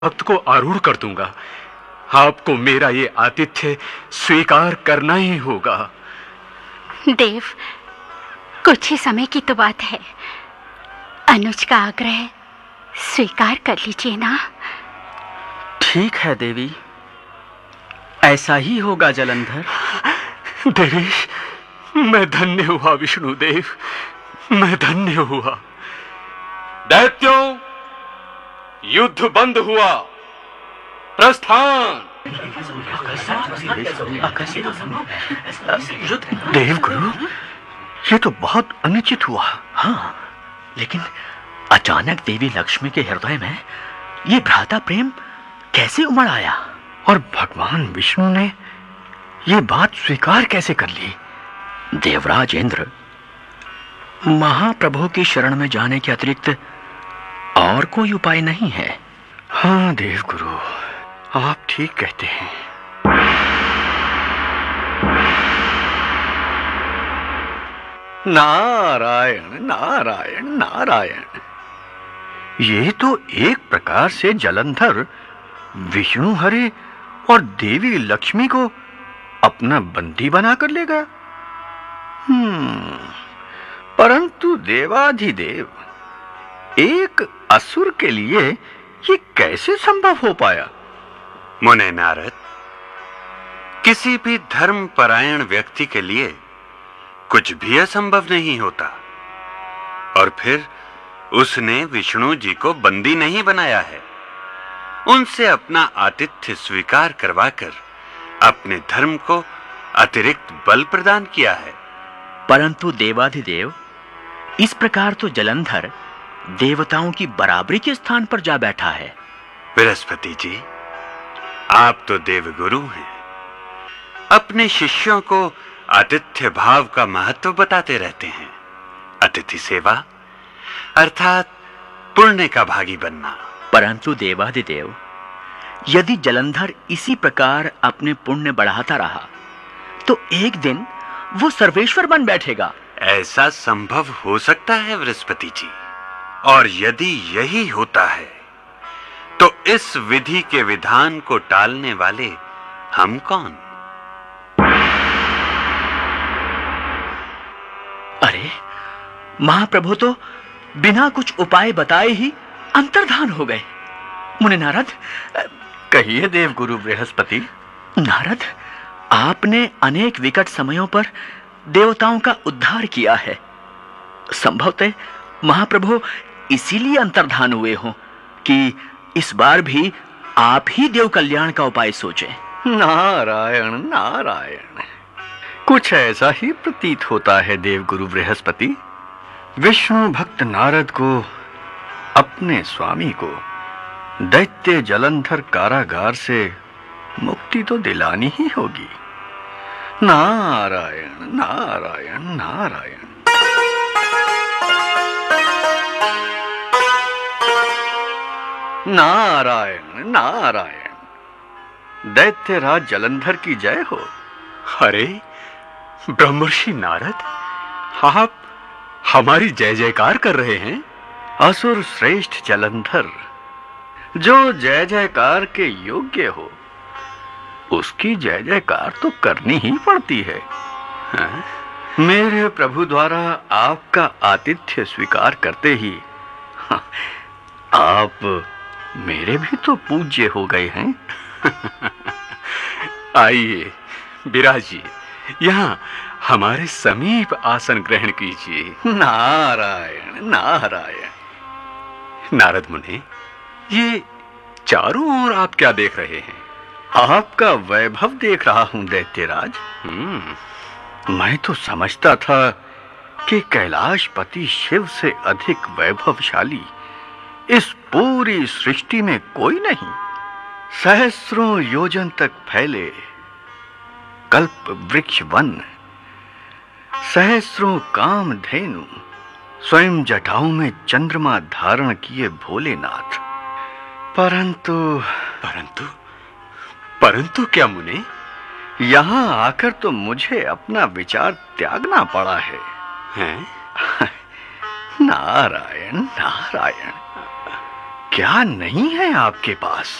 भक्त को आरूढ़ कर दूंगा। आपको मेरा ये आतिथ्य स्वीकार करना ही होगा। देव, कुछ ही समय की तो बात है। अनुज का आग्रह स्वीकार कर लीजिए ना। ठीक है देवी, ऐसा ही होगा जलंधर। देवी, मैं धन्य हुआ विष्णुदेव, मैं धन्य हुआ। दैत्यों, युद्ध बंद हुआ, प्रस्थान। देवगुरु, ये तो बहुत अनुचित हुआ। हाँ, लेकिन अचानक देवी लक्ष्मी के हृदय में ये भ्राता प्रेम कैसे उमड़ आया? और भगवान विष्णु ने ये बात स्वीकार कैसे कर ली? देवराज इंद्र, महाप्रभु की शरण में जाने के अतिरिक्त और कोई उपाय नहीं है। हाँ देवगुरु, आप ठीक कहते हैं। नारायण नारायण नारायण। ये तो एक प्रकार से जलंधर विष्णु हरे और देवी लक्ष्मी को अपना बंदी बनाकर ले गया। परंतु देवाधिदेव, एक असुर के लिए ये कैसे संभव हो पाया? मुने नारद, किसी भी धर्मपरायण व्यक्ति के लिए कुछ भी असंभव नहीं होता। और फिर उसने विष्णु जी को बंदी नहीं बनाया है, उनसे अपना आतिथ्य स्वीकार करवाकर अपने धर्म को अतिरिक्त बल प्रदान किया है। परंतु देवाधिदेव, इस प्रकार तो जलंधर देवताओं की बराबरी के स्थान पर जा बैठा है। बृहस्पति जी, आप तो देवगुरु हैं, अपने शिष्यों को आतिथ्य भाव का महत्व बताते रहते हैं। अतिथि सेवा अर्थात पुण्य का भागी बनना। परंतु देवाधिदेव, यदि जलंधर इसी प्रकार अपने पुण्य बढ़ाता रहा तो एक दिन वो सर्वेश्वर बन बैठेगा। ऐसा संभव हो सकता है बृहस्पति जी, और यदि यही होता है तो इस विधि के विधान को टालने वाले हम कौन? अरे, महाप्रभु तो बिना कुछ उपाय बताए ही अंतर्धान हो गए। मुने नारद, कहिए देवगुरु बृहस्पति। नारद, आपने अनेक विकट समयों पर देवताओं का उद्धार किया है। संभवतः महाप्रभु इसीलिए अंतर्धान हुए हों कि इस बार भी आप ही देव कल्याण का उपाय सोचें। नारायण नारायण, कुछ ऐसा ही प्रतीत होता है देवगुरु बृहस्पति। विष्णु भक्त नारद को अपने स्वामी को दैत्य जलंधर कारागार से मुक्ति तो दिलानी ही होगी। नारायण नारायण नारायण। नारायण नारायण। दैत्यराज जलंधर की जय हो। अरे ब्रह्मर्षि नारद, आप हमारी जय जयकार कर रहे हैं। असुर श्रेष्ठ जलंधर, जो जय जयकार के योग्य हो उसकी जय जयकार तो करनी ही पड़ती है। मेरे प्रभु द्वारा आपका आतिथ्य स्वीकार करते ही आप मेरे भी तो पूज्य हो गए हैं। आइए विराजिए, यहाँ हमारे समीप आसन ग्रहण कीजिए। नारायण नारायण। नारद मुनि, ये चारों ओर आप क्या देख रहे हैं? आपका वैभव देख रहा हूं दैत्यराज। मैं तो समझता था कि कैलाशपति शिव से अधिक वैभवशाली इस पूरी सृष्टि में कोई नहीं। सहस्रों योजन तक फैले कल्प वृक्ष वन, सहस्रों कामधेनु, स्वयं जटाओं में चंद्रमा धारण किए भोलेनाथ। परंतु परंतु परंतु क्या मुने? यहां आकर तो मुझे अपना विचार त्यागना पड़ा है। हैं? नारायण नारायण। क्या नहीं है आपके पास?